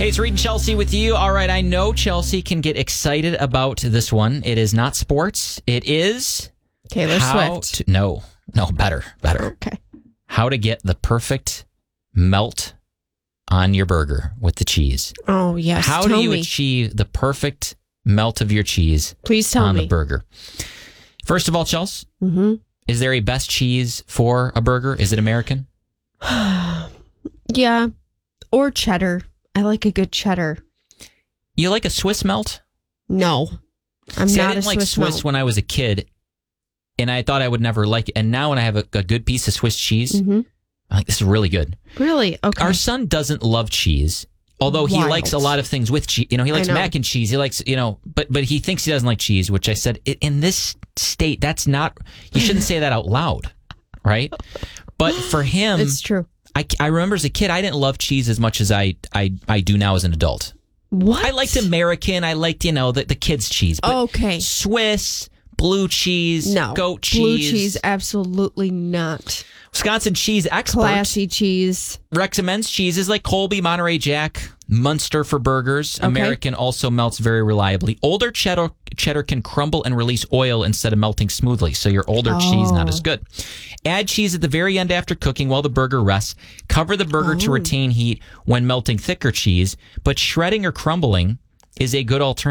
Hey, it's Reed and Chelsea with you. All right, I know Chelsea can get excited about this one. It is not sports. It is... Taylor Swift. No, better. Okay. How to get the perfect melt on your burger with the cheese. Oh, yes. How do you achieve the perfect melt of your cheese Please tell on me. the burger? First of all, Chelsea, is there a best cheese for a burger? Is it American? Yeah. Or cheddar. I like a good cheddar. You like a Swiss melt? No. I didn't like Swiss when I was a kid, and I thought I would never like it. And now when I have a good piece of Swiss cheese, I'm like, this is really good. Really? Okay. Our son doesn't love cheese, although he likes a lot of things with cheese. You know, he likes mac and cheese. He likes, but he thinks he doesn't like cheese, which I said, in this state, that's not, you shouldn't say that out loud, right? But for him, it's true. I remember as a kid, I didn't love cheese as much as I do now as an adult. What? I liked American. I liked, the kids' cheese. But okay. Swiss, blue cheese, goat cheese. Blue cheese, absolutely not. Wisconsin cheese expert. Classy cheese. Recommends cheeses like Colby, Monterey Jack, Munster for burgers. Okay. American also melts very reliably. Older cheddar can crumble and release oil instead of melting smoothly, so your older cheese not as good. Add cheese at the very end after cooking while the burger rests. Cover the burger to retain heat when melting thicker cheese, but shredding or crumbling is a good alternative.